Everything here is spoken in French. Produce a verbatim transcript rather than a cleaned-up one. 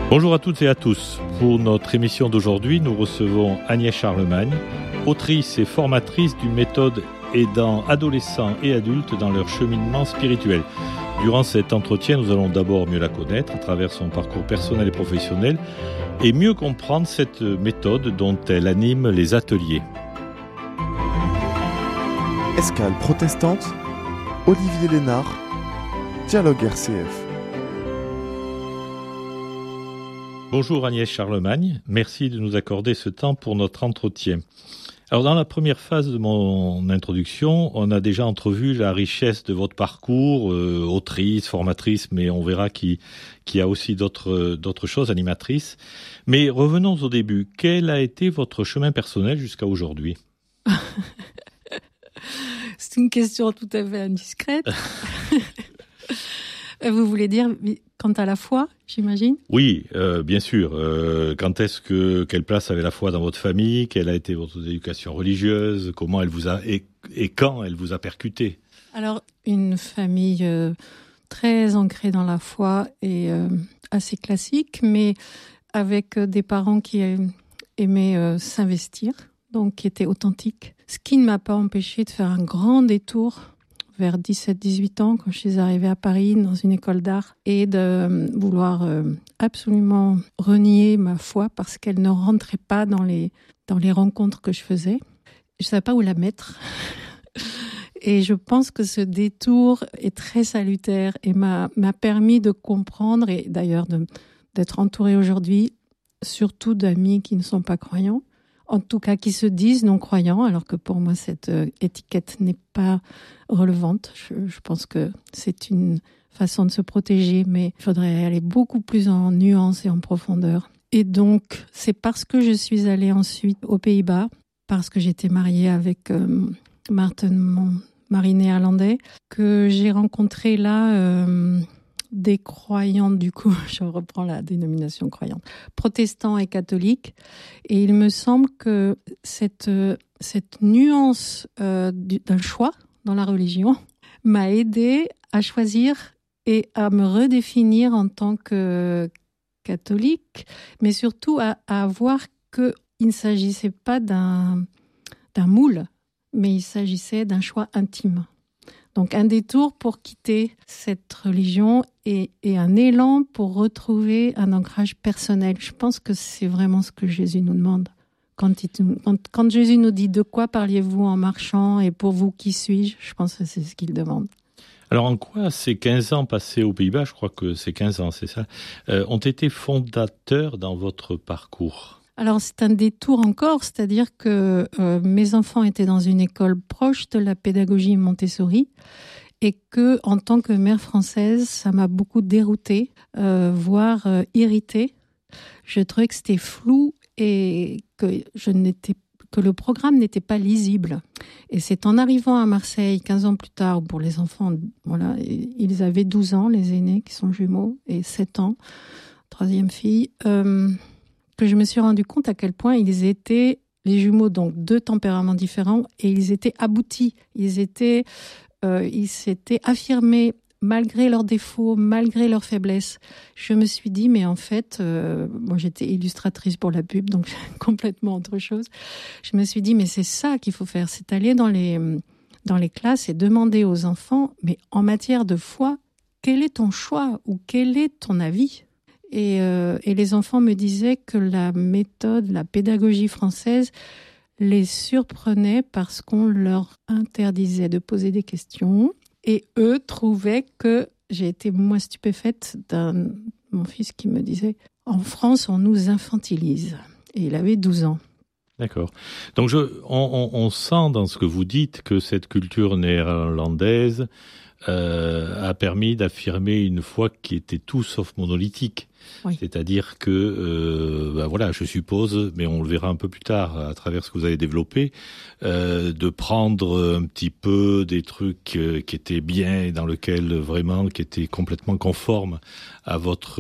Bonjour à toutes et à tous. Pour notre émission d'aujourd'hui, nous recevons Agnès Charlemagne, autrice et formatrice d'une méthode aidant adolescents et adultes dans leur cheminement spirituel. Durant cet entretien, nous allons d'abord mieux la connaître à travers son parcours personnel et professionnel et mieux comprendre cette méthode dont elle anime les ateliers. Escale protestante, Olivier Lénard, Dialogue R C F. Bonjour Agnès Charlemagne, merci de nous accorder ce temps pour notre entretien. Alors dans la première phase de mon introduction, on a déjà entrevu la richesse de votre parcours, euh, autrice, formatrice, mais on verra qu'il, qu'il y a aussi d'autres, d'autres choses, animatrice. Mais revenons au début, quel a été votre chemin personnel jusqu'à aujourd'hui ? C'est une question tout à fait indiscrète. Vous voulez dire quant à la foi, j'imagine ? Oui, euh, bien sûr. Euh, quand est-ce que quelle place avait la foi dans votre famille ? Quelle a été votre éducation religieuse ? Comment elle vous a et, et quand elle vous a percuté ? Alors, une famille euh, très ancrée dans la foi et euh, assez classique, mais avec euh, des parents qui euh, aimaient euh, s'investir, donc qui étaient authentiques. Ce qui ne m'a pas empêché de faire un grand détour vers dix-sept dix-huit ans, quand je suis arrivée à Paris dans une école d'art, et de vouloir euh, absolument renier ma foi parce qu'elle ne rentrait pas dans les, dans les rencontres que je faisais. Je ne savais pas où la mettre. Et je pense que ce détour est très salutaire et m'a, m'a permis de comprendre, et d'ailleurs de, d'être entourée aujourd'hui, surtout d'amis qui ne sont pas croyants, en tout cas qui se disent non-croyants, alors que pour moi, cette euh, étiquette n'est pas relevante. Je, je pense que c'est une façon de se protéger, mais il faudrait aller beaucoup plus en nuance et en profondeur. Et donc, c'est parce que je suis allée ensuite aux Pays-Bas, parce que j'étais mariée avec euh, Maarten, mon mari néerlandais, que j'ai rencontré là... Euh, des croyants, du coup, je reprends la dénomination croyante, protestants et catholiques. Et il me semble que cette, cette nuance euh, d'un choix dans la religion m'a aidée à choisir et à me redéfinir en tant que catholique, mais surtout à, à voir qu'il ne s'agissait pas d'un, d'un moule, mais il s'agissait d'un choix intime. Donc un détour pour quitter cette religion et, et un élan pour retrouver un ancrage personnel. Je pense que c'est vraiment ce que Jésus nous demande. Quand, il, quand, quand Jésus nous dit « De quoi parliez-vous en marchant et pour vous, qui suis-je » Je pense que c'est ce qu'il demande. Alors en quoi ces quinze ans passés aux Pays-Bas, je crois que c'est quinze ans, c'est ça, euh, ont été fondateurs dans votre parcours ? Alors, c'est un détour encore, c'est-à-dire que euh, mes enfants étaient dans une école proche de la pédagogie Montessori et que, en tant que mère française, ça m'a beaucoup déroutée, euh, voire euh, irritée. Je trouvais que c'était flou et que, je n'étais, que le programme n'était pas lisible. Et c'est en arrivant à Marseille, quinze ans plus tard, pour les enfants, voilà, ils avaient douze ans, les aînés qui sont jumeaux, et sept ans, troisième fille... Euh, que je me suis rendu compte à quel point ils étaient, les jumeaux, donc deux tempéraments différents, et ils étaient aboutis, ils étaient, euh, ils s'étaient affirmés malgré leurs défauts, malgré leurs faiblesses. Je me suis dit, mais en fait, euh, moi j'étais illustratrice pour la pub, donc complètement autre chose. Je me suis dit, mais c'est ça qu'il faut faire, c'est aller dans les, dans les classes et demander aux enfants, mais en matière de foi, quel est ton choix ou quel est ton avis ? Et, euh, et les enfants me disaient que la méthode, la pédagogie française les surprenait parce qu'on leur interdisait de poser des questions. Et eux trouvaient que j'ai été, moi, stupéfaite d'un mon fils qui me disait « En France, on nous infantilise ». Et il avait douze ans. D'accord. Donc, je, on, on, on sent dans ce que vous dites que cette culture néerlandaise euh, a permis d'affirmer une foi qui était tout sauf monolithique. Oui. C'est-à-dire que, euh, ben voilà, je suppose, mais on le verra un peu plus tard à travers ce que vous avez développé, euh, de prendre un petit peu des trucs euh, qui étaient bien et dans lesquels vraiment, qui étaient complètement conformes à votre